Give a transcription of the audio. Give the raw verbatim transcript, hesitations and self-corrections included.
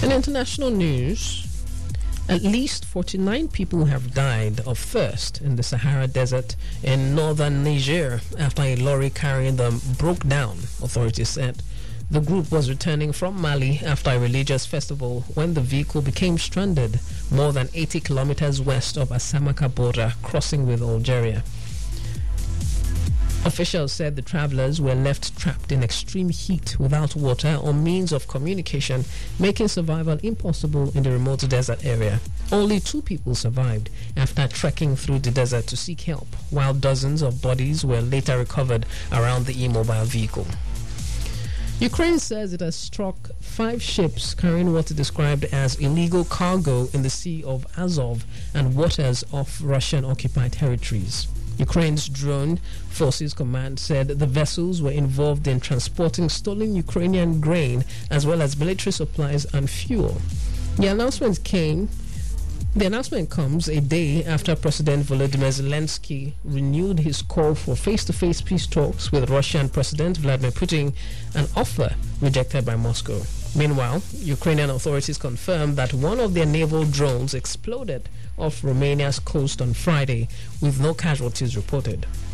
In international news, at least forty-nine people have died of thirst in the Sahara Desert in northern Niger after a lorry carrying them broke down, authorities said. The group was returning from Mali after a religious festival when the vehicle became stranded more than eighty kilometers west of Asamaka border, crossing with Algeria. Officials said the travelers were left trapped in extreme heat without water or means of communication, making survival impossible in the remote desert area. Only two people survived after trekking through the desert to seek help, while dozens of bodies were later recovered around the immobile vehicle. Ukraine says it has struck five ships carrying what it described as illegal cargo in the Sea of Azov and waters off Russian-occupied territories. Ukraine's Drone Forces Command said the vessels were involved in transporting stolen Ukrainian grain as well as military supplies and fuel. The announcement came The announcement comes a day after President Volodymyr Zelensky renewed his call for face-to-face peace talks with Russian President Vladimir Putin, an offer rejected by Moscow. Meanwhile, Ukrainian authorities confirmed that one of their naval drones exploded off Romania's coast on Friday, with no casualties reported.